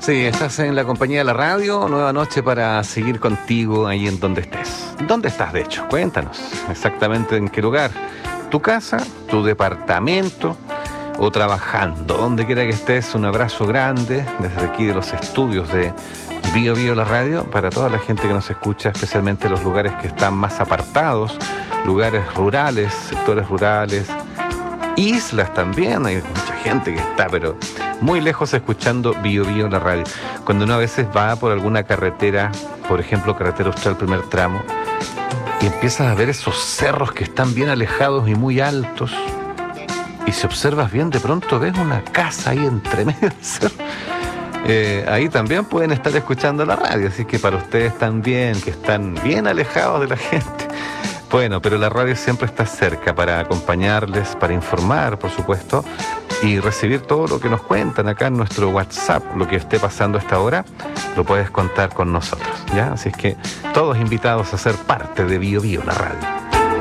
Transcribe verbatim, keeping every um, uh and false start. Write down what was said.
Sí, estás en la compañía de la radio, nueva noche para seguir contigo ahí en donde estés. ¿Dónde estás, de hecho? Cuéntanos exactamente en qué lugar. ¿Tu casa, tu departamento o trabajando? Donde quiera que estés, un abrazo grande desde aquí de los estudios de Bio Bio la radio para toda la gente que nos escucha, especialmente los lugares que están más apartados, lugares rurales, sectores rurales, islas también. Hay mucha gente que está, pero muy lejos escuchando Bio Bio la radio. Cuando uno a veces va por alguna carretera, por ejemplo, carretera austral primer tramo, y empiezas a ver esos cerros que están bien alejados y muy altos, y si observas bien, de pronto ves una casa ahí entre medio del cerro. Eh, ahí también pueden estar escuchando la radio, así que para ustedes también, que están bien alejados de la gente. Bueno, pero la radio siempre está cerca para acompañarles, para informar, por supuesto, y recibir todo lo que nos cuentan acá en nuestro WhatsApp. Lo que esté pasando a esta hora, lo puedes contar con nosotros, ¿ya? Así es que todos invitados a ser parte de Bio Bio la radio.